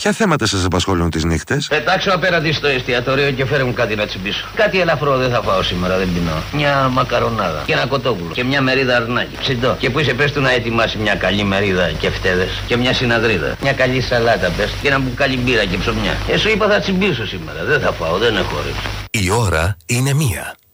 Ποια θέματα σας απασχολούν τις νύχτες? Πετάξω απέναντι στο εστιατόριο και φέρε μου κάτι να τσιμπήσω. Κάτι ελαφρό δεν θα φάω σήμερα, δεν πεινώ. Μια μακαρονάδα και ένα κοτόπουλο και μια μερίδα αρνάκι. Ψητό. Και που είσαι πες του να ετοιμάσει μια καλή μερίδα και φτέδες και μια συναδρίδα. Μια καλή σαλάτα πες και ένα μπουκάλι μπύρα και ψωμιά. Σου είπα θα τσιμπήσω σήμερα, δεν θα φάω, δεν έχω όρεξη. Η ώρα είναι 1.